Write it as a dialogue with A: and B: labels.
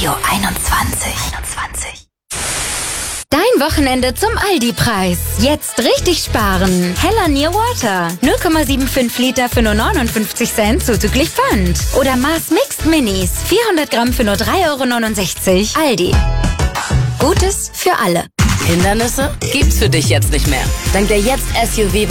A: Radio 21. Dein Wochenende zum Aldi-Preis. Jetzt richtig sparen. Hella Near Water. 0,75 Liter für nur 59 Cent zuzüglich Pfand. Oder Mars Mixed Minis. 400 Gramm für nur 3,69 €. Aldi. Gutes für alle.
B: Hindernisse gibt's für dich jetzt nicht mehr. Dank der Jetzt SUV